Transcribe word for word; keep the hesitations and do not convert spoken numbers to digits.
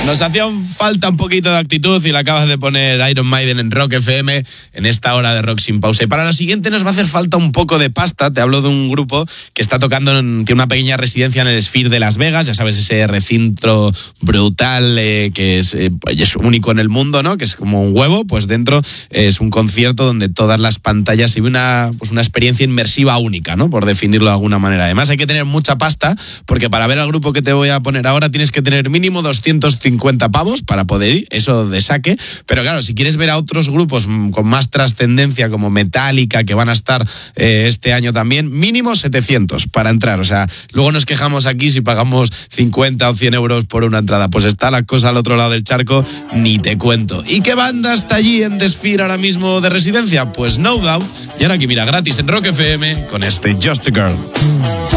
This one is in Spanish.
Nos hacía falta un poquito de actitud y la acabas de poner Iron Maiden en Rock F M en esta hora de Rock Sin Pausa. Y para lo siguiente nos va a hacer falta un poco de pasta. Te hablo de un grupo que está tocando, en, tiene una pequeña residencia en el Sphere de Las Vegas, ya sabes, ese recinto brutal eh, que es, eh, es único en el mundo, ¿no? Que es como un huevo, pues dentro es un concierto donde todas las pantallas se ve una, pues una experiencia inmersiva única, ¿no? Por definirlo de alguna manera. Además hay que tener mucha pasta porque para ver al grupo que te voy a poner ahora tienes que tener mínimo doscientos cincuenta pavos para poder ir, eso de saque. Pero claro, si quieres ver a otros grupos con más trascendencia como Metallica, que van a estar eh, este año también, mínimo setecientos para entrar. O sea, luego nos quejamos aquí si pagamos cincuenta o cien euros por una entrada. Pues está la cosa al otro lado del charco, ni te cuento. ¿Y qué banda está allí en The Sphere ahora mismo de residencia? Pues No Doubt. Y ahora aquí, mira, gratis en Rock F M con este Just a Girl.